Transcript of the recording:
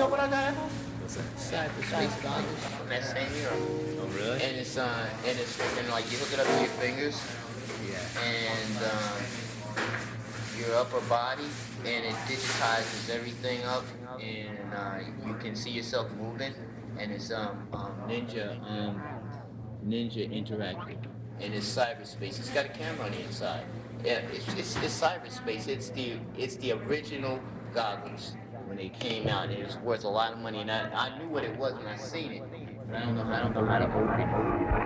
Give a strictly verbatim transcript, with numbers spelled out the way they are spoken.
know what I got at home? What's that? Cyberspace goggles from that same era. Oh, really? And it's uh, and it's and like you hook it up to your fingers, Yeah. and um, your upper body, and it digitizes everything up, and uh, you can see yourself moving, and it's um, um Ninja um Ninja Interactive, and it's cyberspace. It's got a camera on the inside. Yeah, it's, it's, it's cyberspace. It's the it's the original goggles when they came out. It was worth a lot of money, and I, I knew what it was when I seen it, but I don't know how I don't know how to open it.